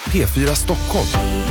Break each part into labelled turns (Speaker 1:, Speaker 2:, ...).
Speaker 1: P4 Stockholm.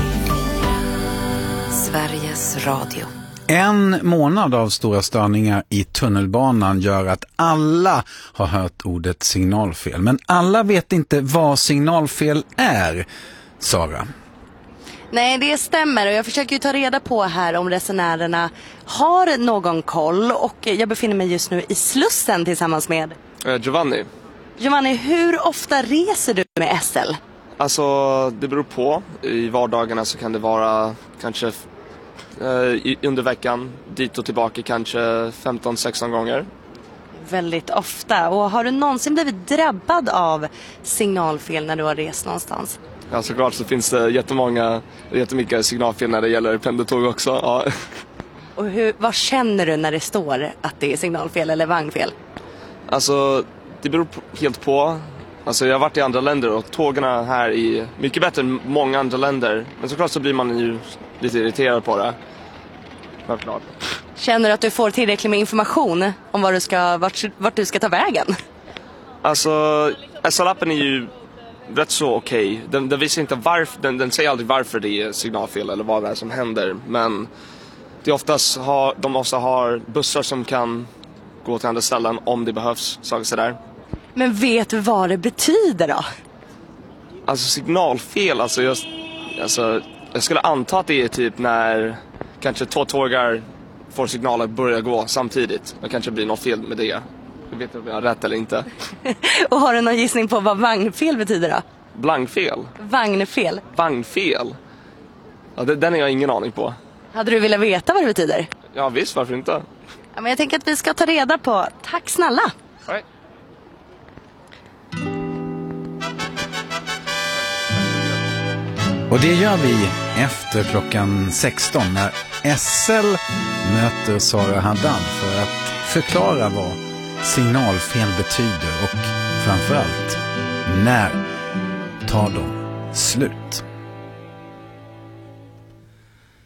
Speaker 2: Sveriges Radio.
Speaker 3: En månad av stora störningar i tunnelbanan gör att alla har hört ordet signalfel. Men alla vet inte vad signalfel är, Sara.
Speaker 4: Nej, det stämmer, och jag försöker ju ta reda på här om resenärerna har någon koll, och jag befinner mig just nu i Slussen tillsammans med
Speaker 5: Giovanni.
Speaker 4: Giovanni, hur ofta reser du med SL?
Speaker 5: Alltså, det beror på. I vardagarna så kan det vara kanske under veckan dit och tillbaka kanske 15-16 gånger.
Speaker 4: Väldigt ofta. Och har du någonsin blivit drabbad av signalfel när du har rest någonstans?
Speaker 5: Ja, såklart så finns det jättemycket signalfel när det gäller pendeltåg också. Ja.
Speaker 4: Och vad känner du när det står att det är signalfel eller vagnfel?
Speaker 5: Alltså, det beror helt på. Alltså, jag har varit i andra länder och tågarna här är mycket bättre än många andra länder. Men såklart så blir man ju lite irriterad på det. Självklart.
Speaker 4: Känner du att du får tillräckligt med information om vart du ska ta vägen?
Speaker 5: Alltså, SL-appen är ju rätt så okej. Den visar inte varför, den säger aldrig varför det är signalfel eller vad det är som händer. Men det är oftast de måste ha bussar som kan gå till andra ställen om det behövs, saker sådär.
Speaker 4: Men vet du vad det betyder då?
Speaker 5: Alltså signalfel, jag skulle anta att det är typ när kanske 2 tågar får signaler att börja gå samtidigt. Det kanske blir något fel med det. Jag vet inte om jag har rätt eller inte.
Speaker 4: Och har du någon gissning på vad vagnfel betyder då?
Speaker 5: Blankfel?
Speaker 4: Vagnfel.
Speaker 5: Vagnfel? Ja, den har jag ingen aning på.
Speaker 4: Hade du velat veta vad det betyder?
Speaker 5: Ja visst, varför inte?
Speaker 4: Ja, men jag tänker att vi ska ta reda på. Tack snälla.
Speaker 5: Right.
Speaker 3: Och det gör vi efter klockan 16 när SL möter Sara Haddad för att förklara vad signalfel betyder och framförallt när tar de slut.